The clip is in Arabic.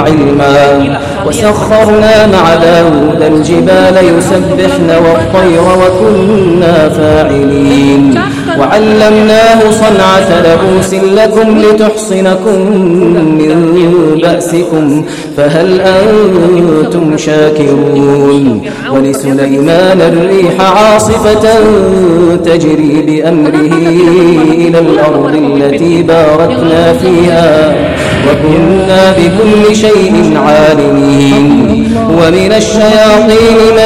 علما. وسخرنا مع داود الجبال يسبحن والطير وكنا فاعلين. وعلمناه صنعة لبوس لكم لتحصنكم من بأسكم فهل أنتم شاكرون. ولسليمان الريح عاصفة تجري بأمره إلى الأرض التي باركنا فيها وكنا بكل شيء عالمين. ومن الشياطين